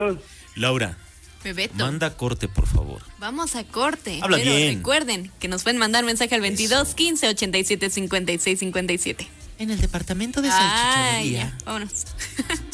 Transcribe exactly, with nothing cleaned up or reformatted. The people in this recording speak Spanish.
Laura, Bebeto. manda corte, por favor. Vamos a corte. Habla pero bien. recuerden que nos pueden mandar mensaje al veintidós quince ochenta y siete cincuenta y seis cincuenta y siete. En el departamento de Ah, salchichonería. ya. Vámonos.